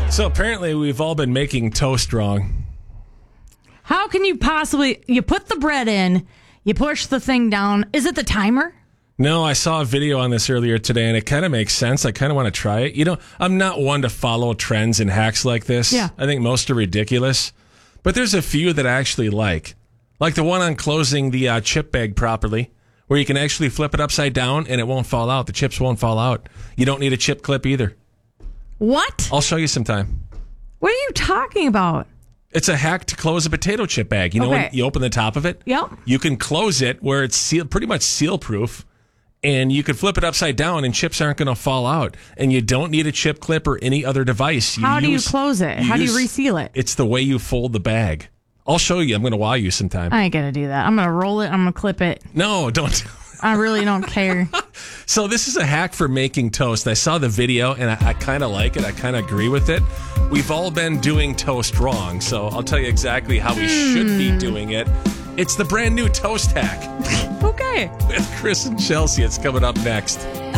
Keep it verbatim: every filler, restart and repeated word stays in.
So apparently we've all been making toast wrong. How can you possibly... You put the bread in, you push the thing down. Is it the timer? No, I saw a video on this earlier today, and it kind of makes sense. I kind of want to try it. You know, I'm not one to follow trends and hacks like this. Yeah. I think most are ridiculous. But there's a few that I actually like. Like the one on closing the uh, chip bag properly, where you can actually flip it upside down and it won't fall out. The chips won't fall out. You don't need a chip clip either. What? I'll show you sometime. What are you talking about? It's a hack to close a potato chip bag. You know, Okay. when you open the top of it? Yep. You can close it where it's seal, pretty much seal-proof, and you can flip it upside down and chips aren't going to fall out. And you don't need a chip clip or any other device. You How do you use- close it? How do you reseal it? It's the way you fold the bag. I'll show you. I'm going to wow you sometime. I ain't going to do that. I'm going to roll it. I'm going to clip it. No, don't. I really don't care. So this is a hack for making toast. I saw the video, and I, I kind of like it. I kind of agree with it. We've all been doing toast wrong, so I'll tell you exactly how we mm. should be doing it. It's the brand new toast hack. Okay. With Chris and Chelsea. It's coming up next.